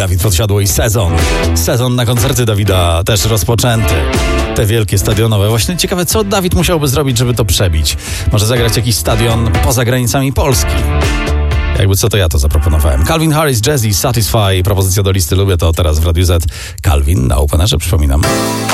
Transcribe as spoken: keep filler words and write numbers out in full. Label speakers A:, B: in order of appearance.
A: Dawid Podsiadło i sezon. Sezon na koncerty Dawida też rozpoczęty. Te wielkie stadionowe. Właśnie ciekawe, co Dawid musiałby zrobić, żeby to przebić. Może zagrać jakiś stadion poza granicami Polski. Jakby co, to ja to zaproponowałem. Calvin Harris, Jazzy, Satisfy. Propozycja do listy Lubię to teraz w Radiu Z. Calvin na Openerze, przypominam.